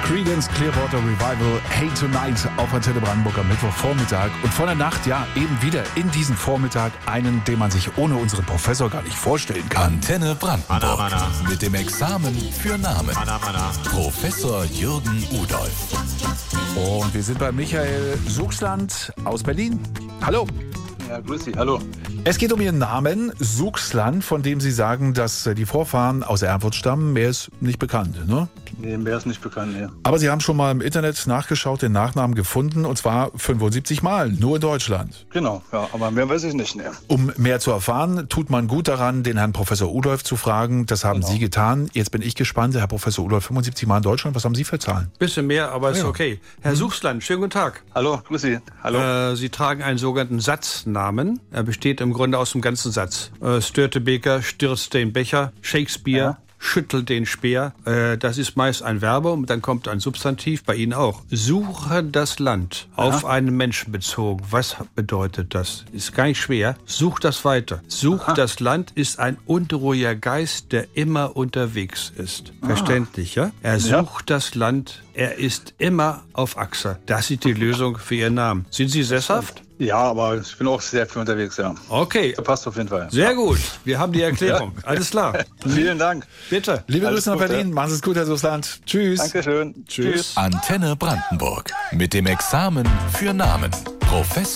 Creedence Clearwater Revival, Hey Tonight auf Antenne Brandenburg am Mittwochvormittag. Und vor der Nacht, ja, eben wieder in diesem Vormittag einen, den man sich ohne unseren Professor gar nicht vorstellen kann. Antenne Brandenburg mit dem Examen für Namen. Professor Jürgen Udolph. Und wir sind bei Michael Suchsland aus Berlin. Hallo. Ja, grüß Sie, hallo. Es geht um Ihren Namen, Suchsland, von dem Sie sagen, dass die Vorfahren aus Erfurt stammen. Mehr ist nicht bekannt, ne? Nee, mehr ist nicht bekannt, ja. Aber Sie haben schon mal im Internet nachgeschaut, den Nachnamen gefunden, und zwar 75 Mal, nur in Deutschland. Genau, ja, aber mehr weiß ich nicht, ne. Um mehr zu erfahren, tut man gut daran, den Herrn Professor Udolph zu fragen. Das haben Sie getan. Jetzt bin ich gespannt, Herr Professor Udolph, 75 Mal in Deutschland, was haben Sie für Zahlen? Bisschen mehr, aber ist okay. Herr Suchsland, schönen guten Tag. Hallo, grüß Sie, hallo. Sie tragen einen sogenannten Satznamen. Er besteht im Grunde aus dem ganzen Satz. Störtebeker stürzt den Becher, Shakespeare schüttelt den Speer. Das ist meist ein Verbum, dann kommt ein Substantiv, bei Ihnen auch. Suche das Land, auf einen Menschen bezogen. Was bedeutet das? Ist gar nicht schwer. Such das weiter. Such das Land ist ein unruhiger Geist, der immer unterwegs ist. Verständlich, ja? Er sucht das Land, er ist immer auf Achse. Das ist die Lösung für Ihren Namen. Sind Sie sesshaft? Ja, aber ich bin auch sehr viel unterwegs, ja. Okay. Passt auf jeden Fall. Sehr gut. Wir haben die Erklärung. Alles klar. Vielen Dank. Bitte. Liebe Alles Grüße nach Gute. Berlin. Machen Sie es gut, Herr Suchsland. Tschüss. Dankeschön. Tschüss. Antenne Brandenburg mit dem Examen für Namen. Professor